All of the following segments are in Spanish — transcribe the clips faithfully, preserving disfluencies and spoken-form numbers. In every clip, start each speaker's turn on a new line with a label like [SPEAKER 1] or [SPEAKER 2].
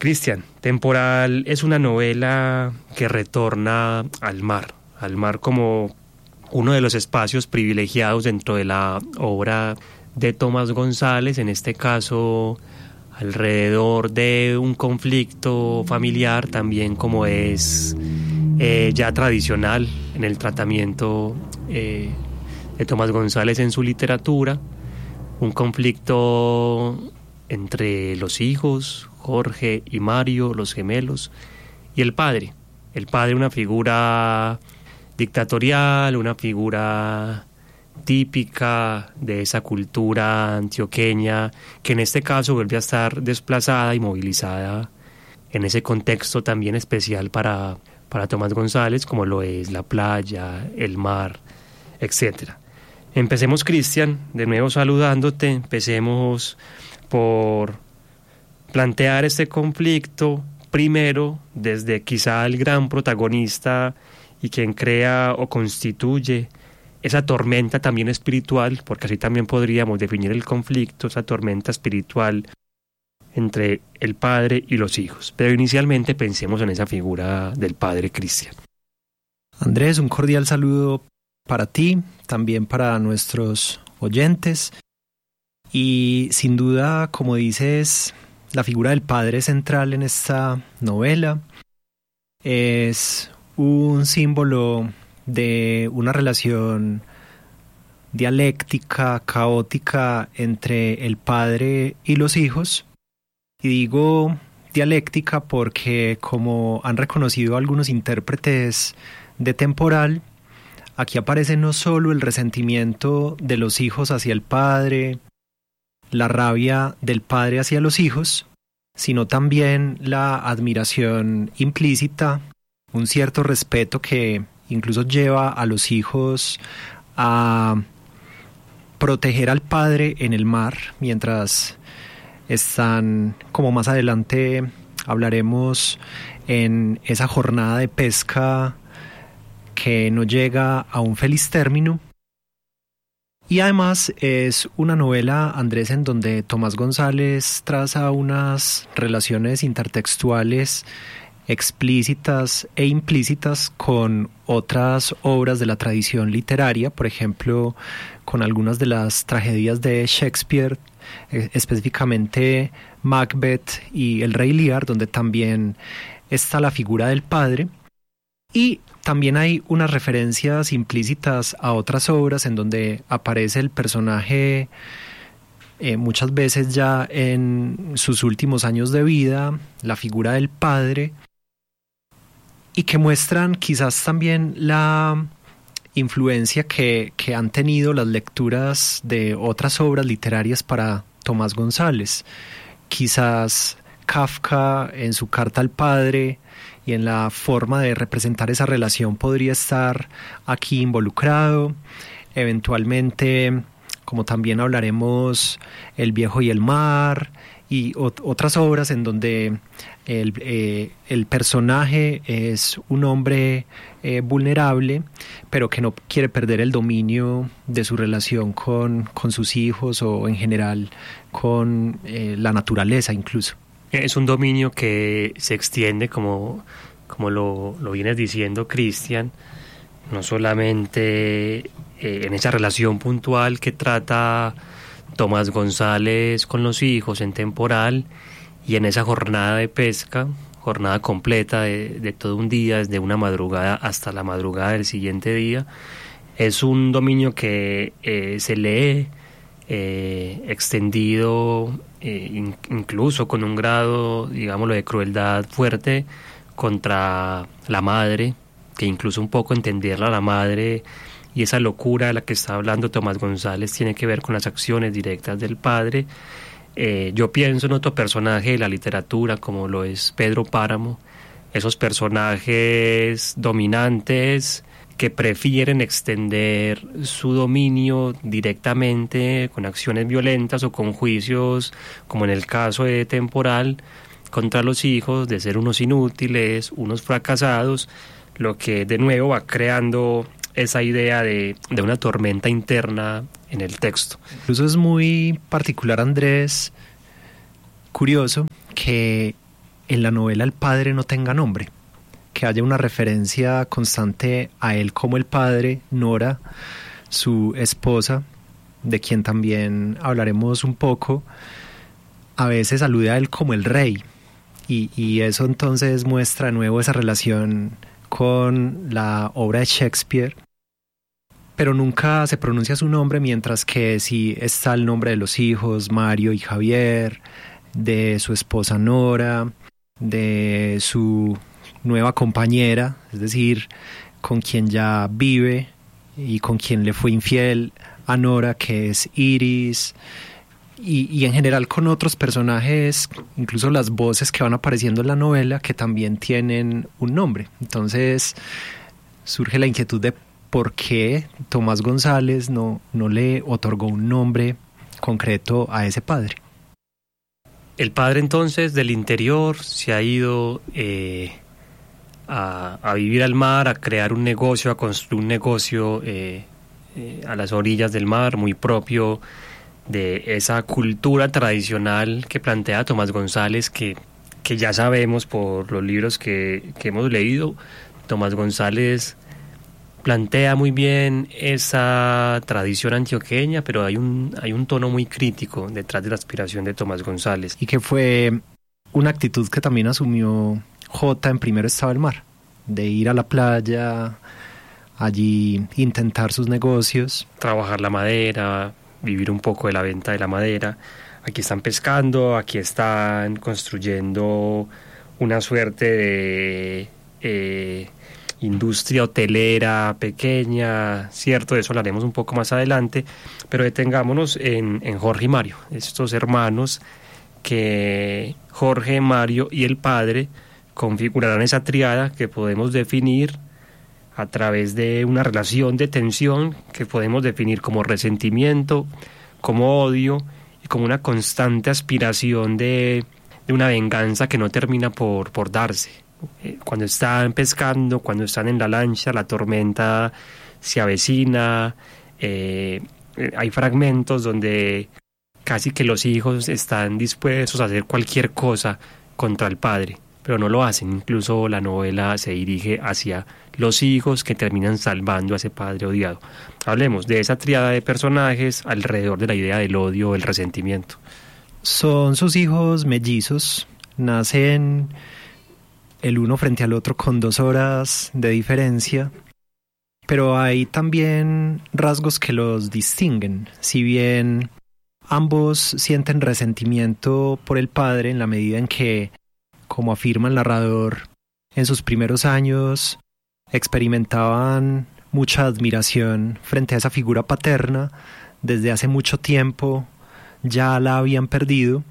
[SPEAKER 1] Cristian, Temporal es una novela que retorna al mar, al mar como uno de los espacios privilegiados dentro de la obra de Tomás González, en este caso alrededor de un conflicto familiar, también como es eh, ya tradicional en el tratamiento eh, de Tomás González en su literatura, un conflicto entre los hijos, Jorge y Mario, los gemelos, y el padre. El padre, una figura dictatorial, una figura típica de esa cultura antioqueña, que en este caso vuelve a estar desplazada y movilizada en ese contexto también especial para, para Tomás González, como lo es la playa, el mar, etcétera. Empecemos, Cristian, de nuevo saludándote, empecemos por plantear este conflicto primero desde quizá el gran protagonista y quien crea o constituye esa tormenta también espiritual, porque así también podríamos definir el conflicto, esa tormenta espiritual entre el padre y los hijos. Pero inicialmente pensemos en esa figura del padre, Cristian.
[SPEAKER 2] Andrés, un cordial saludo para ti, también para nuestros oyentes. Y sin duda, como dices, la figura del padre es central en esta novela. Es un símbolo de una relación dialéctica, caótica entre el padre y los hijos. Y digo dialéctica porque, como han reconocido algunos intérpretes de Temporal, aquí aparece no solo el resentimiento de los hijos hacia el padre, la rabia del padre hacia los hijos, sino también la admiración implícita, un cierto respeto que incluso lleva a los hijos a proteger al padre en el mar, mientras están, como más adelante hablaremos, en esa jornada de pesca que no llega a un feliz término. Y además es una novela, Andrés, en donde Tomás González traza unas relaciones intertextuales explícitas e implícitas con otras obras de la tradición literaria, por ejemplo, con algunas de las tragedias de Shakespeare, eh, específicamente Macbeth y El Rey Lear, donde también está la figura del padre. Y también hay unas referencias implícitas a otras obras en donde aparece el personaje eh, muchas veces ya en sus últimos años de vida, la figura del padre, y que muestran quizás también la influencia que, que han tenido las lecturas de otras obras literarias para Tomás González. Quizás Kafka en su carta al padre y en la forma de representar esa relación podría estar aquí involucrado. Eventualmente, como también hablaremos, El viejo y el mar y ot- otras obras en donde el, eh, el personaje es un hombre eh, vulnerable, pero que no quiere perder el dominio de su relación con, con sus hijos o en general con eh, la naturaleza incluso.
[SPEAKER 1] Es un dominio que se extiende, como, como lo, lo vienes diciendo, Cristian, no solamente eh, en esa relación puntual que trata Tomás González con los hijos en Temporal y en esa jornada de pesca, jornada completa de, de todo un día, desde una madrugada hasta la madrugada del siguiente día. Es un dominio que eh, se lee eh, extendido, eh, in, incluso con un grado, digámoslo, de crueldad fuerte contra la madre, que incluso un poco entenderla a la madre y esa locura de la que está hablando Tomás González tiene que ver con las acciones directas del padre. Eh, yo pienso en otro personaje de la literatura como lo es Pedro Páramo, esos personajes dominantes que prefieren extender su dominio directamente con acciones violentas o con juicios, como en el caso de Temporal, contra los hijos, de ser unos inútiles, unos fracasados, lo que de nuevo va creando esa idea de, de una tormenta interna en el texto.
[SPEAKER 2] Incluso es muy particular, Andrés, curioso, que en la novela el padre no tenga nombre, que haya una referencia constante a él como el padre, Nora, su esposa, de quien también hablaremos un poco, a veces alude a él como el rey, y, y eso entonces muestra de nuevo esa relación con la obra de Shakespeare, pero nunca se pronuncia su nombre, mientras que sí está el nombre de los hijos, Mario y Javier, de su esposa Nora, de su nueva compañera, es decir, con quien ya vive y con quien le fue infiel a Nora, que es Iris, y, y en general con otros personajes, incluso las voces que van apareciendo en la novela, que también tienen un nombre. Entonces surge la inquietud de por qué Tomás González no, no le otorgó un nombre concreto a ese padre.
[SPEAKER 1] El padre entonces del interior se ha ido eh, a, a vivir al mar, a crear un negocio, a construir un negocio eh, eh, a las orillas del mar, muy propio de esa cultura tradicional que plantea Tomás González, que, que ya sabemos por los libros que, que hemos leído. Tomás González plantea muy bien esa tradición antioqueña, pero hay un, hay un tono muy crítico detrás de la aspiración de Tomás González.
[SPEAKER 2] Y que fue una actitud que también asumió Jota en Primero estaba el mar, de ir a la playa, allí intentar sus negocios.
[SPEAKER 1] Trabajar la madera, vivir un poco de la venta de la madera. Aquí están pescando, aquí están construyendo una suerte de Eh, industria hotelera pequeña, cierto, de eso hablaremos un poco más adelante, pero detengámonos en, en Jorge y Mario, estos hermanos que Jorge, Mario y el padre configurarán esa triada que podemos definir a través de una relación de tensión que podemos definir como resentimiento, como odio y como una constante aspiración de, de una venganza que no termina por, por darse. Cuando están pescando, cuando están en la lancha, la tormenta se avecina, eh, hay fragmentos donde casi que los hijos están dispuestos a hacer cualquier cosa contra el padre, pero no lo hacen. Incluso la novela se dirige hacia los hijos que terminan salvando a ese padre odiado. Hablemos de esa tríada de personajes alrededor de la idea del odio o el resentimiento.
[SPEAKER 2] Son sus hijos mellizos, nacen el uno frente al otro con dos horas de diferencia, pero hay también rasgos que los distinguen. Si bien ambos sienten resentimiento por el padre en la medida en que, como afirma el narrador, en sus primeros años experimentaban mucha admiración frente a esa figura paterna, desde hace mucho tiempo ya la habían perdido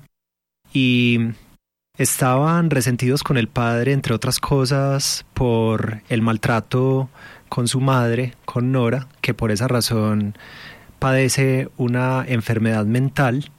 [SPEAKER 2] y estaban resentidos con el padre, entre otras cosas, por el maltrato con su madre, con Nora, que por esa razón padece una enfermedad mental,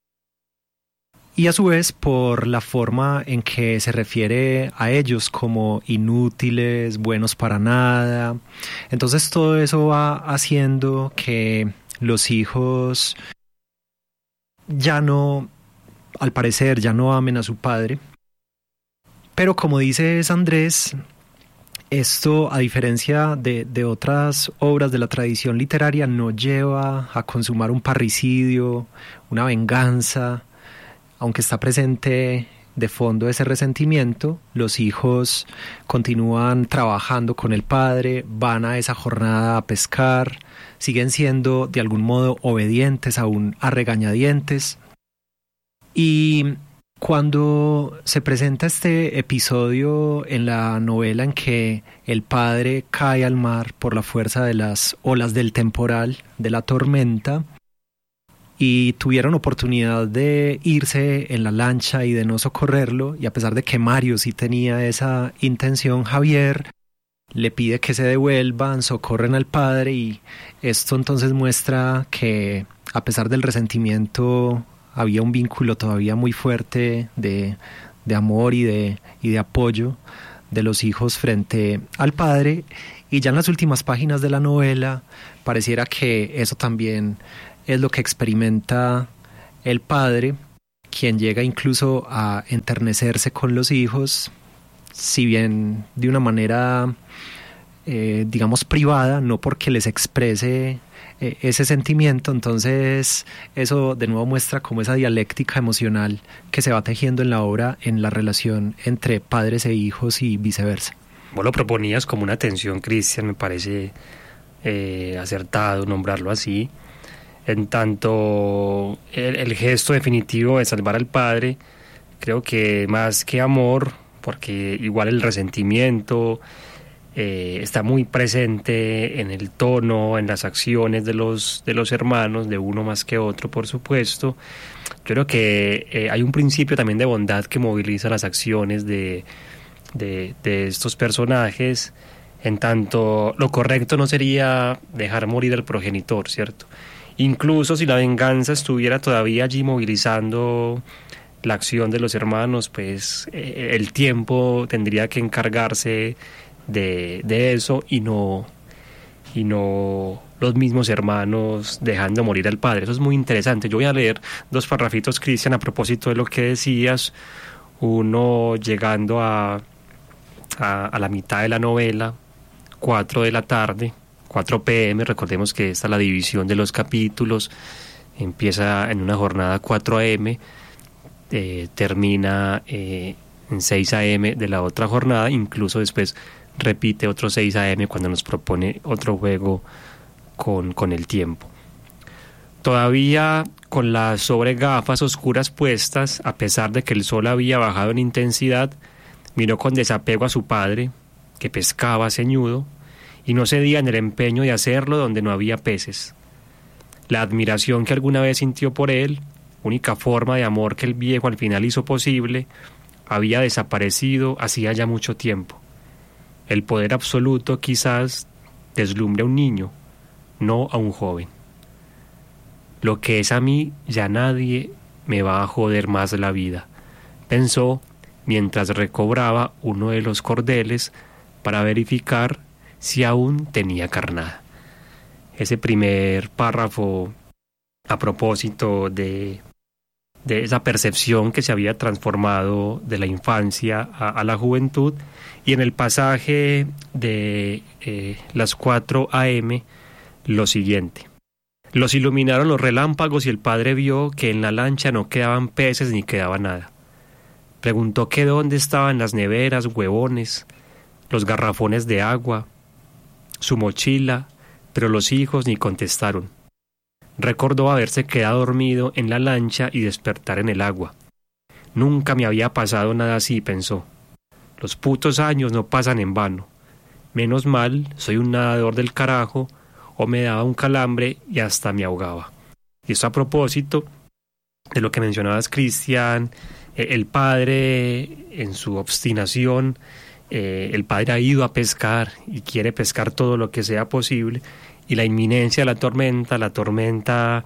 [SPEAKER 2] y a su vez por la forma en que se refiere a ellos como inútiles, buenos para nada. Entonces todo eso va haciendo que los hijos ya no, al parecer, ya no amen a su padre. Pero como dice Andrés, esto, a diferencia de, de otras obras de la tradición literaria, no lleva a consumar un parricidio, una venganza. Aunque está presente de fondo ese resentimiento, los hijos continúan trabajando con el padre, van a esa jornada a pescar, siguen siendo de algún modo obedientes aún a regañadientes. Y cuando se presenta este episodio en la novela en que el padre cae al mar por la fuerza de las olas del temporal, de la tormenta, y tuvieron oportunidad de irse en la lancha y de no socorrerlo, y a pesar de que Mario sí tenía esa intención, Javier le pide que se devuelvan, socorren al padre, y esto entonces muestra que a pesar del resentimiento había un vínculo todavía muy fuerte de, de amor y de, y de apoyo de los hijos frente al padre. Y ya en las últimas páginas de la novela pareciera que eso también es lo que experimenta el padre, quien llega incluso a enternecerse con los hijos, si bien de una manera, eh, digamos, privada, no porque les exprese eh, ese sentimiento. Entonces eso de nuevo muestra como esa dialéctica emocional que se va tejiendo en la obra, en la relación entre padres e hijos y viceversa.
[SPEAKER 1] Vos lo proponías como una tensión, Cristian, me parece eh, acertado nombrarlo así. En tanto el, el gesto definitivo de salvar al padre, creo que más que amor, porque igual el resentimiento eh, está muy presente en el tono, en las acciones de los, de los hermanos, de uno más que otro, por supuesto. Yo creo que eh, hay un principio también de bondad que moviliza las acciones de, de, de estos personajes, en tanto lo correcto no sería dejar morir al progenitor, ¿cierto? Incluso si la venganza estuviera todavía allí movilizando la acción de los hermanos, pues eh, el tiempo tendría que encargarse de, de eso y no, y no los mismos hermanos dejando morir al padre. Eso es muy interesante. Yo voy a leer dos parrafitos, Cristian, a propósito de lo que decías. Uno llegando a, a, a la mitad de la novela, cuatro de la tarde, cuatro pe eme, recordemos que esta es la división de los capítulos, empieza en una jornada cuatro a eme, eh, termina eh, en seis a eme de la otra jornada, incluso después repite otro seis a eme cuando nos propone otro juego con, con el tiempo. Todavía con las sobregafas oscuras puestas, a pesar de que el sol había bajado en intensidad, miró con desapego a su padre, que pescaba ceñudo, y no cedía en el empeño de hacerlo donde no había peces. La admiración que alguna vez sintió por él, única forma de amor que el viejo al final hizo posible, había desaparecido hacía ya mucho tiempo. El poder absoluto quizás deslumbre a un niño, no a un joven. Lo que es a mí, ya nadie me va a joder más la vida, pensó mientras recobraba uno de los cordeles para verificar si aún tenía carnada. Ese primer párrafo a propósito de, de esa percepción que se había transformado de la infancia a, a la juventud, y en el pasaje de eh, las cuatro a eme lo siguiente: los iluminaron los relámpagos y el padre vio que en la lancha no quedaban peces ni quedaba nada. Preguntó que dónde estaban las neveras, huevones, los garrafones de agua, su mochila, pero los hijos ni contestaron. Recordó haberse quedado dormido en la lancha y despertar en el agua. Nunca me había pasado nada así, pensó. Los putos años no pasan en vano. Menos mal, soy un nadador del carajo, o me daba un calambre y hasta me ahogaba. Y esto a propósito de lo que mencionabas, Cristian, eh, el padre en su obstinación, Eh, el padre ha ido a pescar y quiere pescar todo lo que sea posible, y la inminencia de la tormenta, la tormenta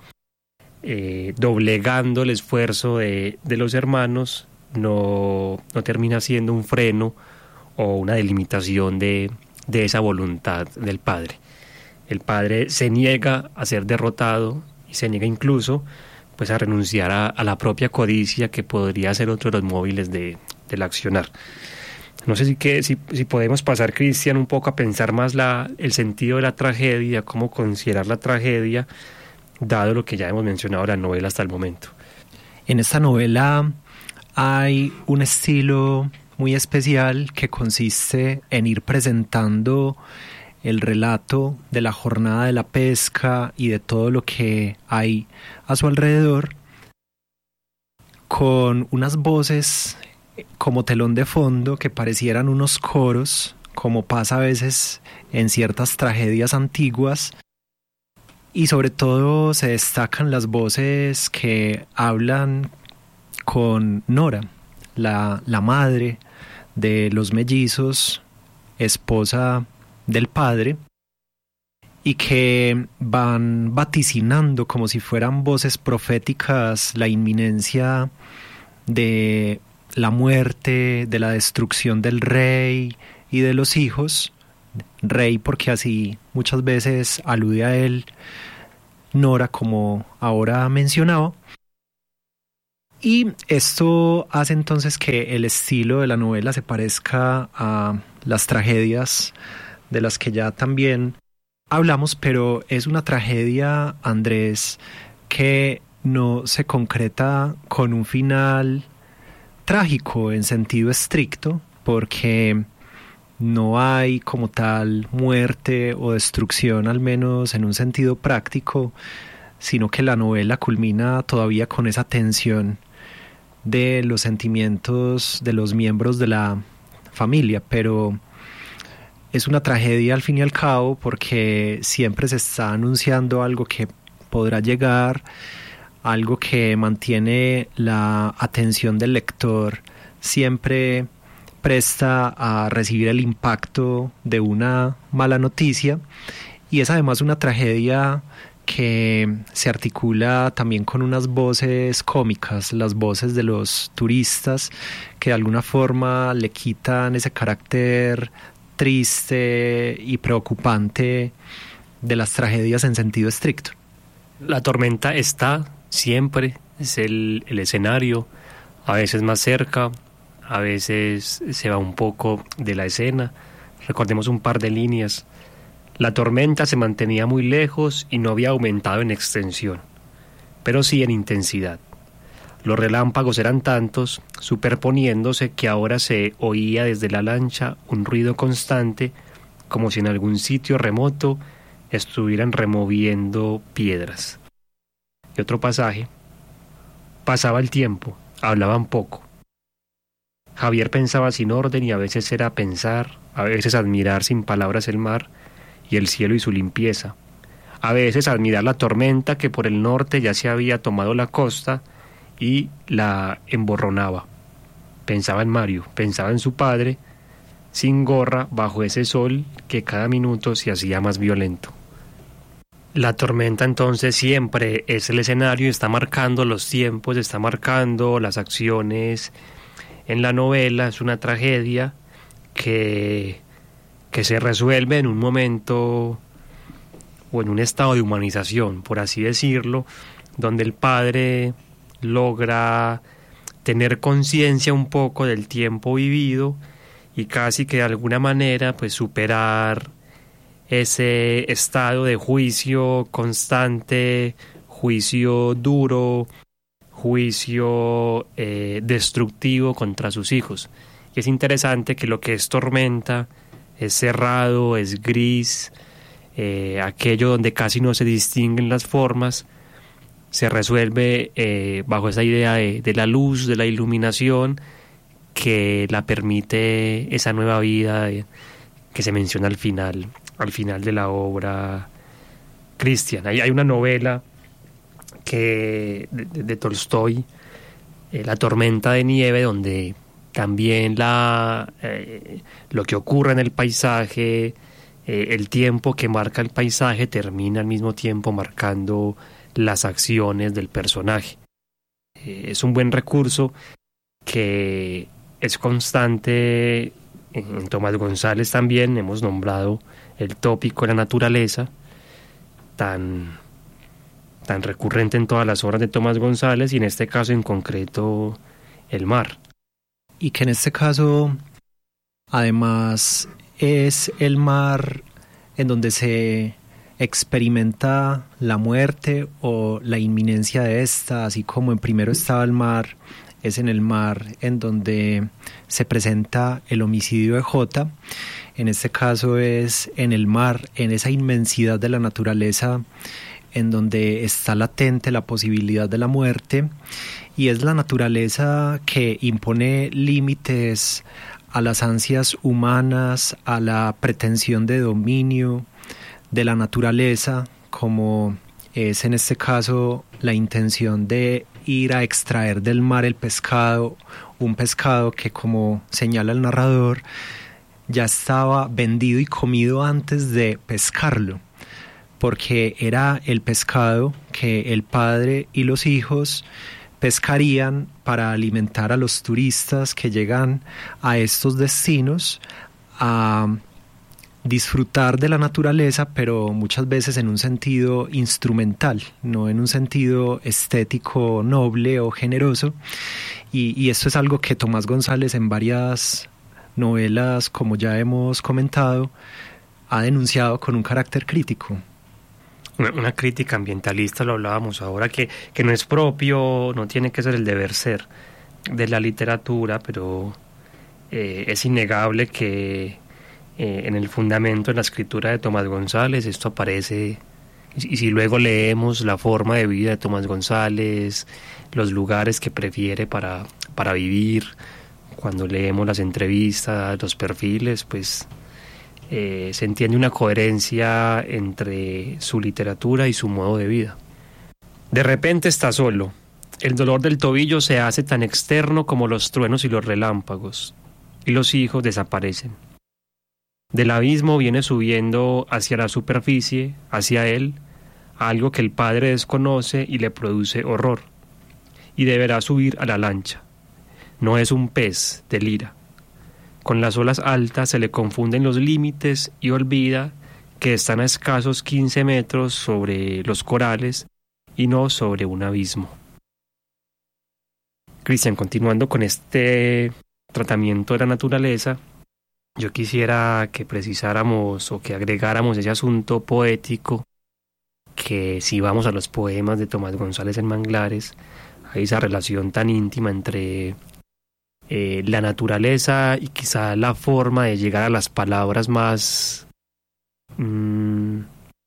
[SPEAKER 1] eh, doblegando el esfuerzo de, de los hermanos, no, no termina siendo un freno o una delimitación de, de esa voluntad del padre. El padre se niega a ser derrotado y se niega incluso pues a renunciar a, a la propia codicia, que podría ser otro de los móviles de, del accionar. No sé si, que, si, si podemos pasar, Cristian, un poco a pensar más la, el sentido de la tragedia, cómo considerar la tragedia, dado lo que ya hemos mencionado de la novela hasta el momento.
[SPEAKER 2] En esta novela hay un estilo muy especial que consiste en ir presentando el relato de la jornada de la pesca y de todo lo que hay a su alrededor, con unas voces como telón de fondo que parecieran unos coros, como pasa a veces en ciertas tragedias antiguas, y sobre todo se destacan las voces que hablan con Nora, la, la madre de los mellizos, esposa del padre, y que van vaticinando como si fueran voces proféticas la inminencia de la muerte, de la destrucción del rey y de los hijos. Rey porque así muchas veces alude a él Nora, como ahora mencionaba. Y esto hace entonces que el estilo de la novela se parezca a las tragedias de las que ya también hablamos, pero es una tragedia, Andrés, que no se concreta con un final trágico en sentido estricto, porque no hay como tal muerte o destrucción, al menos en un sentido práctico, sino que la novela culmina todavía con esa tensión de los sentimientos de los miembros de la familia, pero es una tragedia al fin y al cabo porque siempre se está anunciando algo que podrá llegar, algo que mantiene la atención del lector siempre presta a recibir el impacto de una mala noticia, y es además una tragedia que se articula también con unas voces cómicas, las voces de los turistas, que de alguna forma le quitan ese carácter triste y preocupante de las tragedias en sentido estricto.
[SPEAKER 1] La tormenta está siempre, es el, el escenario, a veces más cerca, a veces se va un poco de la escena. Recordemos un par de líneas. La tormenta se mantenía muy lejos y no había aumentado en extensión, pero sí en intensidad. Los relámpagos eran tantos, superponiéndose, que ahora se oía desde la lancha un ruido constante, como si en algún sitio remoto estuvieran removiendo piedras. Y otro pasaje. Pasaba el tiempo, hablaban poco. Javier pensaba sin orden y a veces era pensar, a veces admirar sin palabras el mar y el cielo y su limpieza, a veces admirar la tormenta que por el norte ya se había tomado la costa y la emborronaba. Pensaba en Mario, pensaba en su padre, sin gorra, bajo ese sol que cada minuto se hacía más violento. La tormenta entonces siempre es el escenario, está marcando los tiempos, está marcando las acciones en la novela. Es una tragedia que, que se resuelve en un momento o en un estado de humanización, por así decirlo, donde el padre logra tener conciencia un poco del tiempo vivido y casi que de alguna manera pues superar ese estado de juicio constante, juicio duro, juicio eh, destructivo contra sus hijos. Y es interesante que lo que es tormenta es cerrado, es gris, eh, aquello donde casi no se distinguen las formas, se resuelve eh, bajo esa idea de, de la luz, de la iluminación, que la permite esa nueva vida de, que se menciona al final, al final de la obra Cristian. Hay, hay una novela que de, de, de Tolstoy, eh, La tormenta de nieve, donde también la eh, lo que ocurre en el paisaje, eh, el tiempo que marca el paisaje termina al mismo tiempo marcando las acciones del personaje. Eh, es un buen recurso que es constante en Tomás González. También hemos nombrado el tópico de la naturaleza, tan, tan recurrente en todas las obras de Tomás González, y en este caso en concreto el mar.
[SPEAKER 2] Y que en este caso además es el mar en donde se experimenta la muerte o la inminencia de esta, así como en Primero estaba el mar, es en el mar en donde se presenta el homicidio de Jota. En este caso es en el mar, en esa inmensidad de la naturaleza en donde está latente la posibilidad de la muerte, y es la naturaleza que impone límites a las ansias humanas, a la pretensión de dominio de la naturaleza, como es en este caso la intención de ir a extraer del mar el pescado, un pescado que, como señala el narrador, ya estaba vendido y comido antes de pescarlo, porque era el pescado que el padre y los hijos pescarían para alimentar a los turistas que llegan a estos destinos a disfrutar de la naturaleza, pero muchas veces en un sentido instrumental, no en un sentido estético, noble o generoso. Y, y esto es algo que Tomás González en varias novelas, como ya hemos comentado, ha denunciado con un carácter crítico.
[SPEAKER 1] Una, una crítica ambientalista, lo hablábamos ahora, que, que no es propio, no tiene que ser el deber ser de la literatura, pero eh, es innegable que eh, en el fundamento de la escritura de Tomás González esto aparece. Y, y si luego leemos la forma de vida de Tomás González, los lugares que prefiere para, para vivir, cuando leemos las entrevistas, los perfiles, pues eh, se entiende una coherencia entre su literatura y su modo de vida. De repente está solo. El dolor del tobillo se hace tan externo como los truenos y los relámpagos, y los hijos desaparecen. Del abismo viene subiendo hacia la superficie, hacia él, algo que el padre desconoce y le produce horror, y deberá subir a la lancha. No es un pez de lira. Con las olas altas se le confunden los límites y olvida que están a escasos quince metros sobre los corales y no sobre un abismo. Cristian, continuando con este tratamiento de la naturaleza, yo quisiera que precisáramos o que agregáramos ese asunto poético, que si vamos a los poemas de Tomás González en Manglares, hay esa relación tan íntima entre eh, la naturaleza y quizá la forma de llegar a las palabras más mmm,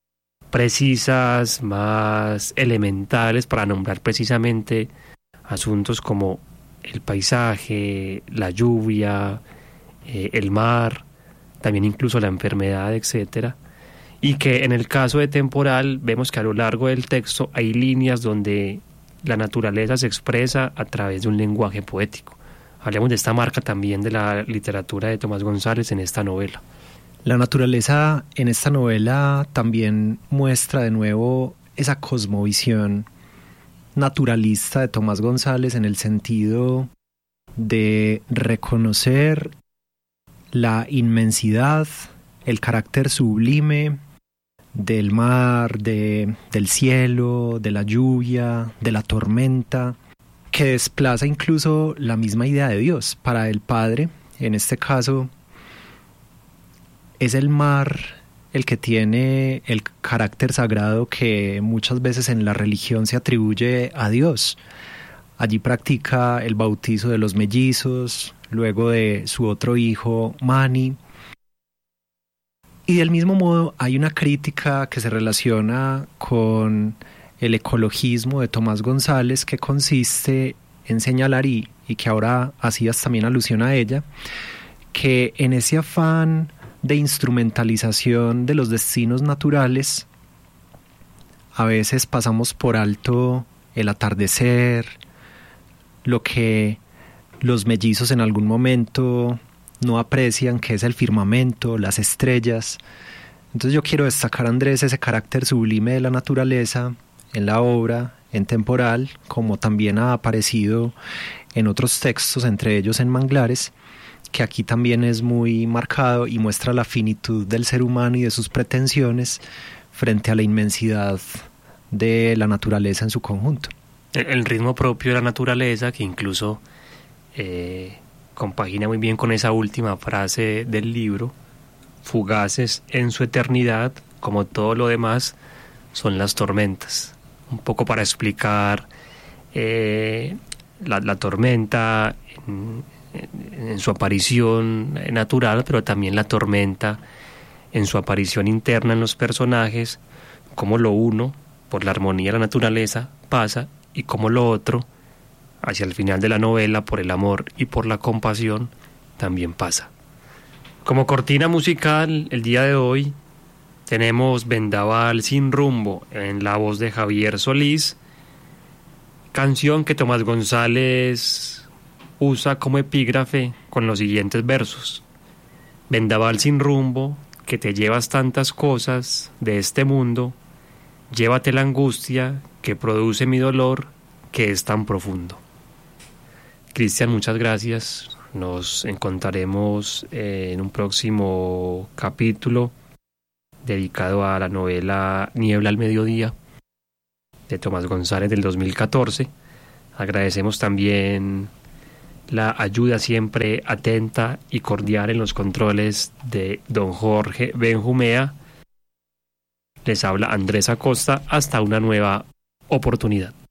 [SPEAKER 1] precisas, más elementales para nombrar precisamente asuntos como el paisaje, la lluvia, eh, el mar, también incluso la enfermedad, etcétera. Y que en el caso de Temporal vemos que a lo largo del texto hay líneas donde la naturaleza se expresa a través de un lenguaje poético. Hablemos de esta marca también de la literatura de Tomás González en esta novela.
[SPEAKER 2] La naturaleza en esta novela también muestra de nuevo esa cosmovisión naturalista de Tomás González, en el sentido de reconocer la inmensidad, el carácter sublime del mar, de, del cielo, de la lluvia, de la tormenta, que desplaza incluso la misma idea de Dios. Para el Padre, en este caso, es el mar el que tiene el carácter sagrado que muchas veces en la religión se atribuye a Dios. Allí practica el bautizo de los mellizos, luego de su otro hijo, Mani. Y del mismo modo hay una crítica que se relaciona con el ecologismo de Tomás González, que consiste en señalar, y, y que ahora hacías también alusión a ella, que en ese afán de instrumentalización de los destinos naturales, a veces pasamos por alto el atardecer, lo que los mellizos en algún momento no aprecian, que es el firmamento, las estrellas. Entonces yo quiero destacar, Andrés, ese carácter sublime de la naturaleza en la obra, en Temporal, como también ha aparecido en otros textos, entre ellos en Manglares, que aquí también es muy marcado y muestra la finitud del ser humano y de sus pretensiones frente a la inmensidad de la naturaleza en su conjunto.
[SPEAKER 1] El, el ritmo propio de la naturaleza, que incluso eh, compagina muy bien con esa última frase del libro: fugaces en su eternidad, como todo lo demás, son las tormentas. Un poco para explicar eh, la, la tormenta en, en, en su aparición natural, pero también la tormenta en su aparición interna en los personajes, cómo lo uno, por la armonía de la naturaleza, pasa, y cómo lo otro, hacia el final de la novela, por el amor y por la compasión, también pasa. Como cortina musical, el día de hoy tenemos Vendaval sin rumbo, en la voz de Javier Solís, canción que Tomás González usa como epígrafe con los siguientes versos: vendaval sin rumbo, que te llevas tantas cosas de este mundo, llévate la angustia que produce mi dolor, que es tan profundo. Cristian, muchas gracias Nos encontraremos en un próximo capítulo dedicado a la novela Niebla al mediodía de Tomás González del dos mil catorce. Agradecemos también la ayuda siempre atenta y cordial en los controles de don Jorge Benjumea. Les habla Andrés Acosta. Hasta una nueva oportunidad.